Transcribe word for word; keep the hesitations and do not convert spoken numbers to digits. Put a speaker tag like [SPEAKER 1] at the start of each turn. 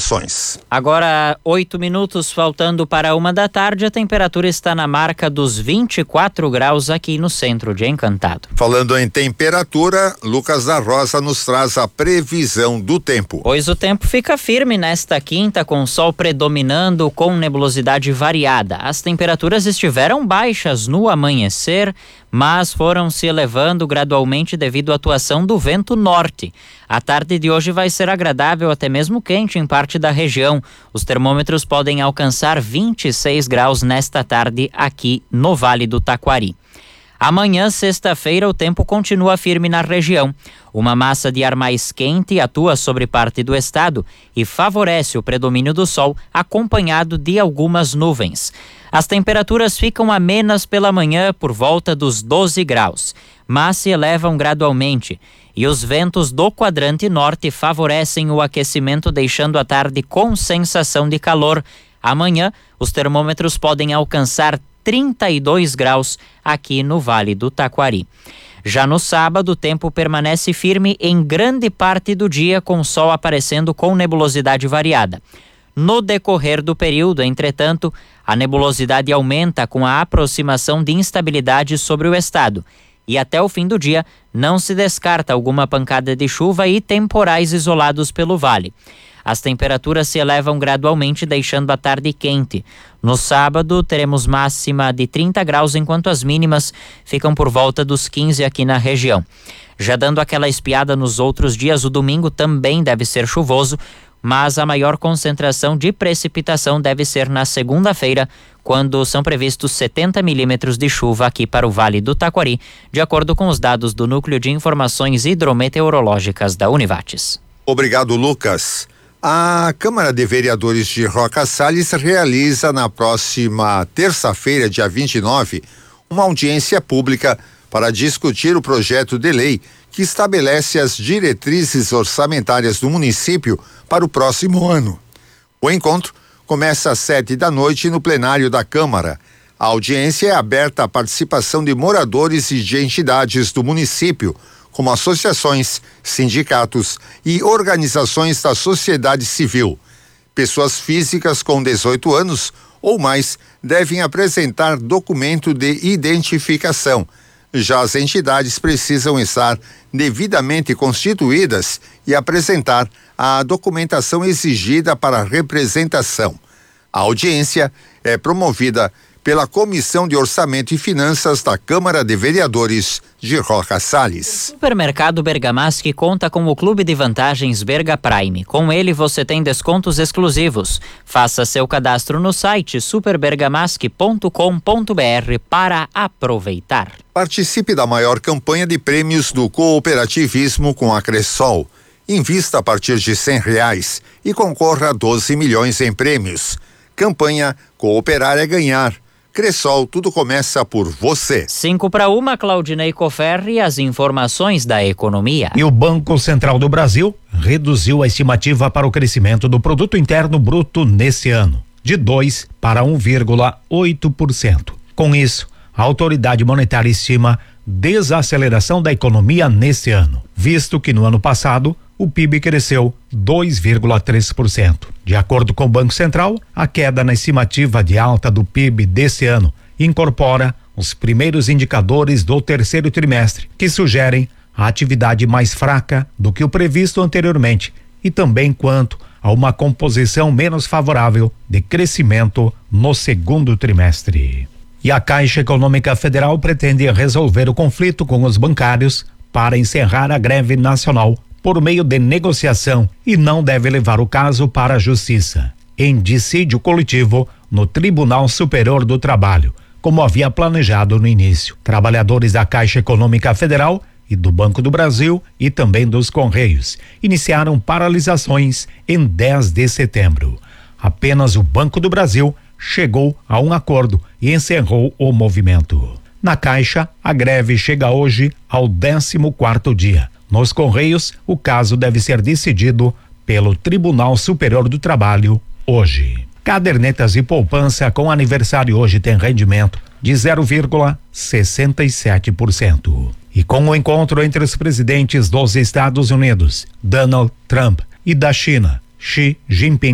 [SPEAKER 1] condições.
[SPEAKER 2] Agora, oito minutos faltando para uma da tarde, a temperatura está na marca dos vinte e quatro graus aqui no centro de Encantado.
[SPEAKER 1] Falando em temperatura, Lucas da Rosa nos traz a previsão do tempo.
[SPEAKER 2] Pois o tempo fica firme nesta quinta, com sol predominando, com nebulosidade variada. As temperaturas estiveram baixas no amanhecer, mas foram se elevando gradualmente devido à atuação do vento norte. A tarde de hoje vai ser agradável, até mesmo quente em parte da região. Os termômetros podem alcançar vinte e seis graus nesta tarde aqui no Vale do Taquari. Amanhã, sexta-feira, o tempo continua firme na região. Uma massa de ar mais quente atua sobre parte do estado e favorece o predomínio do sol, acompanhado de algumas nuvens. As temperaturas ficam amenas pela manhã por volta dos doze graus, mas se elevam gradualmente. E os ventos do quadrante norte favorecem o aquecimento, deixando a tarde com sensação de calor. Amanhã, os termômetros podem alcançar trinta e dois graus aqui no Vale do Taquari. Já no sábado, o tempo permanece firme em grande parte do dia, com o sol aparecendo com nebulosidade variada. No decorrer do período, entretanto, a nebulosidade aumenta com a aproximação de instabilidade sobre o estado. E até o fim do dia, não se descarta alguma pancada de chuva e temporais isolados pelo vale. As temperaturas se elevam gradualmente, deixando a tarde quente. No sábado, teremos máxima de trinta graus, enquanto as mínimas ficam por volta dos quinze aqui na região. Já dando aquela espiada nos outros dias, o domingo também deve ser chuvoso, mas a maior concentração de precipitação deve ser na segunda-feira, quando são previstos setenta milímetros de chuva aqui para o Vale do Taquari, de acordo com os dados do Núcleo de Informações Hidrometeorológicas da Univates.
[SPEAKER 1] Obrigado, Lucas. A Câmara de Vereadores de Roca Salles realiza na próxima terça-feira, dia vinte e nove, uma audiência pública para discutir o projeto de lei que estabelece as diretrizes orçamentárias do município para o próximo ano. O encontro começa às sete da noite no plenário da Câmara. A audiência é aberta à participação de moradores e de entidades do município, como associações, sindicatos e organizações da sociedade civil. Pessoas físicas com dezoito anos ou mais devem apresentar documento de identificação. Já as entidades precisam estar devidamente constituídas e apresentar a documentação exigida para a representação. A audiência é promovida pela Comissão de Orçamento e Finanças da Câmara de Vereadores de Roca Salles.
[SPEAKER 2] O Supermercado Bergamaschi conta com o Clube de Vantagens Berga Prime. Com ele você tem descontos exclusivos. Faça seu cadastro no site super bergamaschi ponto com ponto br para aproveitar.
[SPEAKER 1] Participe da maior campanha de prêmios do cooperativismo com a Cressol. Invista a partir de cem reais e concorra a doze milhões em prêmios. Campanha Cooperar é Ganhar. Cressol, tudo começa por você.
[SPEAKER 2] Cinco para uma, Claudinei Coferri, as informações da economia.
[SPEAKER 3] E o Banco Central do Brasil reduziu a estimativa para o crescimento do Produto Interno Bruto nesse ano, de dois para um vírgula oito por cento. Com isso, a autoridade monetária estima desaceleração da economia nesse ano, visto que no ano passado o P I B cresceu dois vírgula três por cento. De acordo com o Banco Central, a queda na estimativa de alta do P I B desse ano incorpora os primeiros indicadores do terceiro trimestre, que sugerem a atividade mais fraca do que o previsto anteriormente, e também quanto a uma composição menos favorável de crescimento no segundo trimestre. E a Caixa Econômica Federal pretende resolver o conflito com os bancários para encerrar a greve nacional por meio de negociação e não deve levar o caso para a Justiça, em dissídio coletivo no Tribunal Superior do Trabalho, como havia planejado no início. Trabalhadores da Caixa Econômica Federal e do Banco do Brasil e também dos Correios iniciaram paralisações em dez de setembro. Apenas o Banco do Brasil chegou a um acordo e encerrou o movimento. Na Caixa, a greve chega hoje ao décimo quarto dia. Nos Correios, o caso deve ser decidido pelo Tribunal Superior do Trabalho hoje. Cadernetas e poupança com aniversário hoje tem rendimento de zero vírgula sessenta e sete por cento. E com o encontro entre os presidentes dos Estados Unidos, Donald Trump, e da China, Xi Jinping,